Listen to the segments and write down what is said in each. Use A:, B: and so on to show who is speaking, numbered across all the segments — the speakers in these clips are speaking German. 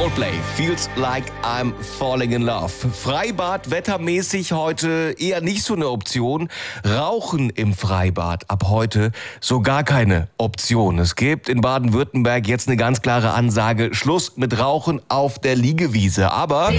A: Coldplay, Feels Like I'm Falling in Love. Freibad wettermäßig heute eher nicht so eine Option. Rauchen im Freibad ab heute so gar keine Option. Es gibt in Baden-Württemberg jetzt eine ganz klare Ansage: Schluss mit Rauchen auf der Liegewiese. Aber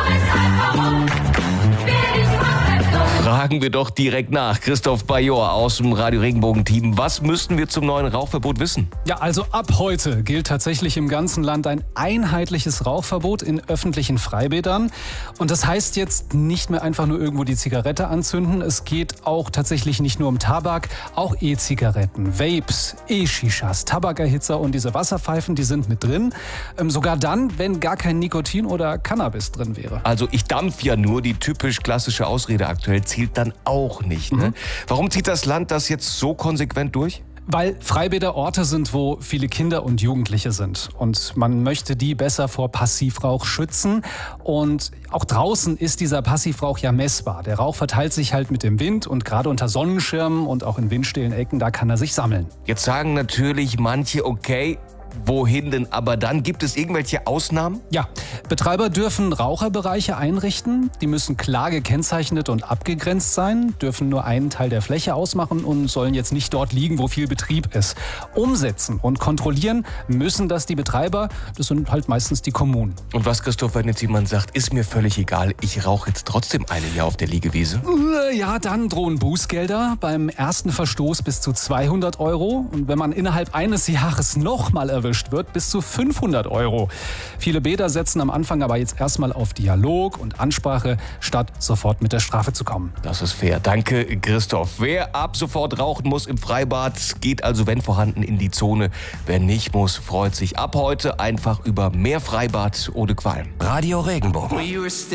A: fragen wir doch direkt nach. Christoph Bajor aus dem Radio Regenbogen-Team. Was müssten wir zum neuen Rauchverbot wissen?
B: Ja, also ab heute gilt tatsächlich im ganzen Land ein einheitliches Rauchverbot in öffentlichen Freibädern. Und das heißt jetzt nicht mehr einfach nur irgendwo die Zigarette anzünden. Es geht auch tatsächlich nicht nur um Tabak, auch E-Zigaretten, Vapes, E-Shishas, Tabakerhitzer und diese Wasserpfeifen, die sind mit drin. Sogar dann, wenn gar kein Nikotin oder Cannabis drin wäre.
A: Also ich dampf ja nur, die typisch klassische Ausrede aktuell zielt dann auch nicht. Ne? Warum zieht das Land das jetzt so konsequent durch?
B: Weil Freibäder Orte sind, wo viele Kinder und Jugendliche sind. Und man möchte die besser vor Passivrauch schützen. Und auch draußen ist dieser Passivrauch ja messbar. Der Rauch verteilt sich halt mit dem Wind und gerade unter Sonnenschirmen und auch in windstillen Ecken, da kann er sich sammeln.
A: Jetzt sagen natürlich manche, okay, wohin denn aber dann? Gibt es irgendwelche Ausnahmen?
B: Ja, Betreiber dürfen Raucherbereiche einrichten. Die müssen klar gekennzeichnet und abgegrenzt sein, dürfen nur einen Teil der Fläche ausmachen und sollen jetzt nicht dort liegen, wo viel Betrieb ist. Umsetzen und kontrollieren müssen das die Betreiber. Das sind halt meistens die Kommunen.
A: Und was, Christoph, wenn jetzt jemand sagt, ist mir völlig egal, ich rauche jetzt trotzdem eine hier auf der Liegewiese?
B: Ja, dann drohen Bußgelder. Beim ersten Verstoß bis zu 200 €. Und wenn man innerhalb eines Jahres nochmal erwischt wird, bis zu 500 €. Viele Bäder setzen am Anfang aber jetzt erstmal auf Dialog und Ansprache, statt sofort mit der Strafe zu kommen.
A: Das ist fair. Danke, Christoph. Wer ab sofort rauchen muss im Freibad, geht also, wenn vorhanden, in die Zone. Wer nicht muss, freut sich ab heute einfach über mehr Freibad ohne Qualm.
C: Radio Regenbogen.